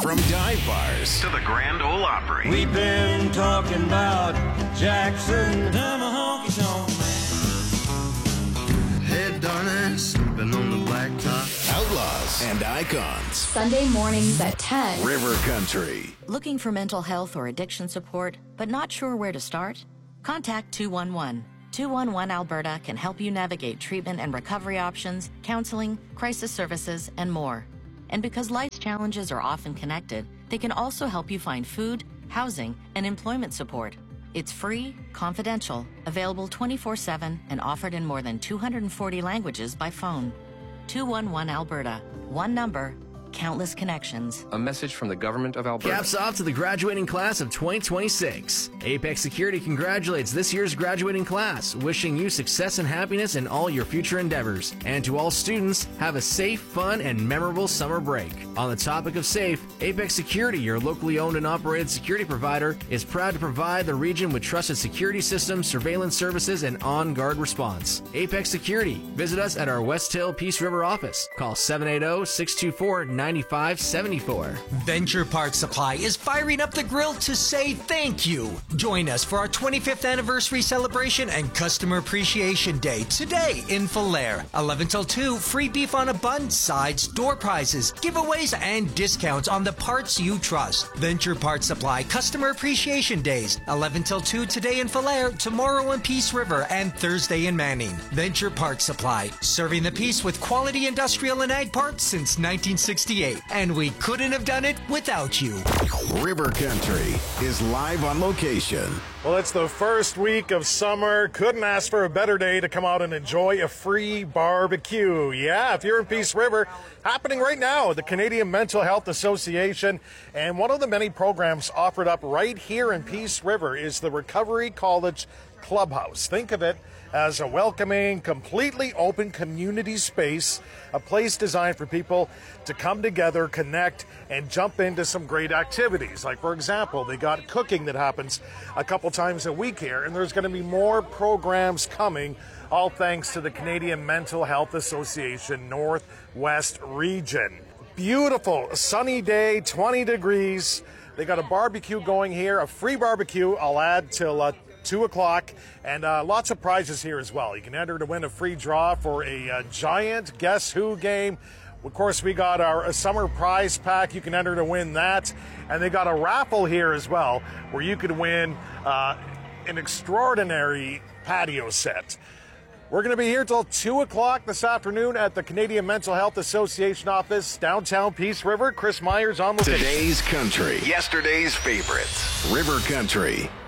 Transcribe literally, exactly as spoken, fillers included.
From dive bars to the Grand Ole Opry. We've been talking about Jackson. I'm a honky tonk man. Hey, darling, sleeping on the blacktop. Outlaws and icons. Sunday mornings at ten. River Country. Looking for mental health or addiction support, but not sure where to start? Contact two one one. two one one Alberta can help you navigate treatment and recovery options, counseling, crisis services, and more. And because life's challenges are often connected, they can also help you find food, housing, and employment support. It's free, confidential, available twenty-four seven, and offered in more than two hundred forty languages by phone. two one one Alberta. One number, countless connections. A message from the government of Alberta. Caps off to the graduating class of twenty twenty-six. Apex Security congratulates this year's graduating class, wishing you success and happiness in all your future endeavors. And to all students, have a safe, fun, and memorable summer break. On the topic of safe, Apex Security, your locally owned and operated security provider, is proud to provide the region with trusted security systems, surveillance services, and on-guard response. Apex Security. Visit us at our West Hill Peace River office. Call seven eight zero, six two four, nine five seven four. Venture Parts Supply is firing up the grill to say thank you. Join us for our twenty-fifth anniversary celebration and Customer Appreciation Day today in Falher. eleven till two, free beef on a bun, sides, door prizes, giveaways, and discounts on the parts you trust. Venture Parts Supply Customer Appreciation Days, eleven till two today in Falher, tomorrow in Peace River, and Thursday in Manning. Venture Parts Supply, serving the Peace with quality industrial and ag parts since nineteen sixty-eight. And we couldn't have done it without you. River Country is live on location. Well, it's the first week of summer. Couldn't ask for a better day to come out and enjoy a free barbecue. Yeah, if you're in Peace River, happening right now at the Canadian Mental Health Association. And one of the many programs offered up right here in Peace River is the Recovery College Clubhouse. Think of it as a welcoming, completely open community space, a place designed for people to come together, connect, and jump into some great activities. Like, for example, they got cooking that happens a couple times a week here, and there's going to be more programs coming, all thanks to the Canadian Mental Health Association Northwest Region. Beautiful, sunny day, twenty degrees. They got a barbecue going here, a free barbecue, I'll add, till uh, two o'clock, and uh, lots of prizes here as well. You can enter to win a free draw for a uh, giant Guess Who game. Of course, we got our uh, summer prize pack. You can enter to win that. And they got a raffle here as well, where you could win uh, an extraordinary patio set. We're going to be here till two o'clock this afternoon at the Canadian Mental Health Association office, downtown Peace River. Chris Myers on location. Today's country. Yesterday's favorites. River Country.